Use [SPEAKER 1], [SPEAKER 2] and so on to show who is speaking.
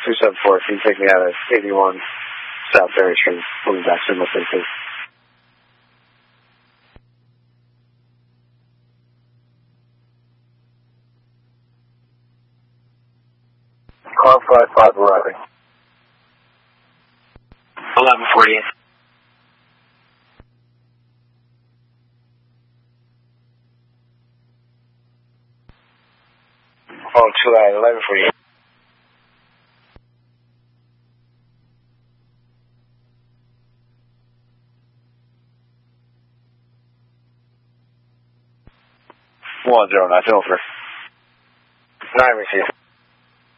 [SPEAKER 1] 274, can you take me out of 81 South Ferry Street, moving back to Midland, please? Car 55 arriving. 1148. Oh, 1148. One zero nine over. 9 received.